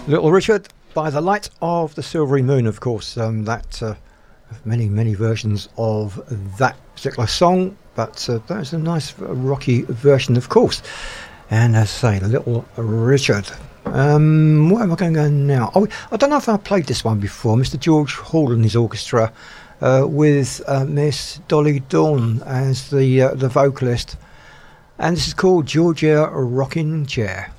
Little Richard, by the light of the silvery moon, of course. Many versions of that particular song, but that was a nice rocky version, of course. And as I say, Little Richard. Where am I going to go now? Oh, I don't know if I played this one before. Mr. George Hall and his orchestra with Miss Dolly Dawn as the vocalist. And this is called Georgia Rocking Chair.